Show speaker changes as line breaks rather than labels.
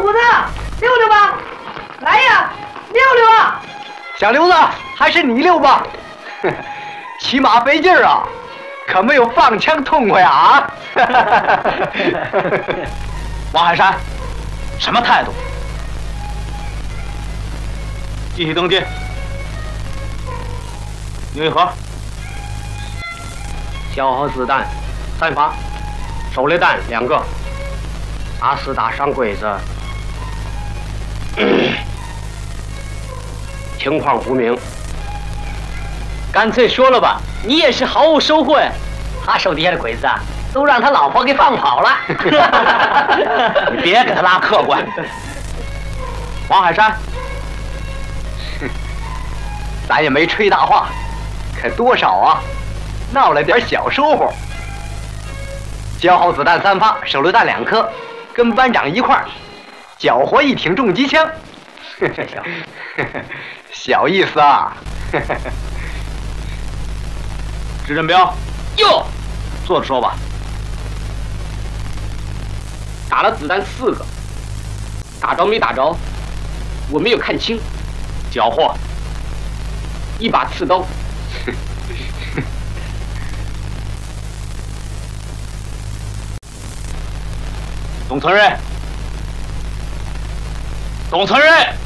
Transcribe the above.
虎子，溜溜吧，来呀，溜溜啊！
小刘子，还是你溜吧，骑马费劲儿啊，可没有放枪痛快啊！
王海山，什么态度？继续登记。牛一盒，
消耗子弹3发，手榴弹2个，A4打上柜子，情况不明。
干脆说了吧，你也是毫无收获呀。他手底下的鬼子啊，都让他老婆给放跑了。
你别给他拉客观。王海山，
咱也没吹大话，可多少啊，闹了点小收获。消耗子弹3发，手榴弹2颗，跟班长一块儿缴获1挺重机枪。小意思啊。
支镇彪，
哟，
坐着说吧。
打了子弹4个，打着没打着，我没有看清。
缴获
1把刺刀。
董存瑞，董存瑞。